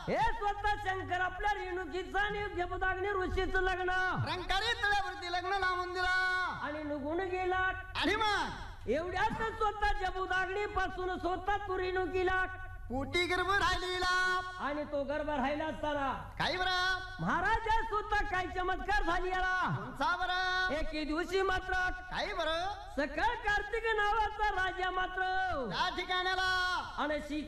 हे स्वतः शंकर आपल्या रेणुकीचं आणि जमदाग्नी ऋषीचं लग्न रंकाळी तळ्यावरती लग्न लावून दिला आणि निघून गेला. आणि मग एवढ्याच स्वतः जमदाग्नी पासून स्वतः तू रेणुकीला पोटी गर्भ राहिलेला आणि तो गर्भ राहिला असताना काही बरं महाराजा स्वतः काय चमत्कार झाली याला. कोणचा बरं एके दिवशी मात्र काही बरं सकाळ कार्तिक नावाचा राजा मात्र त्या ठिकाणाला आणि